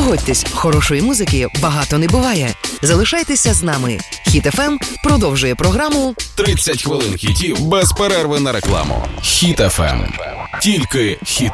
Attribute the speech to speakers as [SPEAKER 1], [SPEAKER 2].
[SPEAKER 1] Погодьтесь, хорошої музики багато не буває. Залишайтеся з нами. Хіт FM продовжує програму
[SPEAKER 2] 30 хвилин хітів без перерви на рекламу. Хіт FM. Тільки хіт.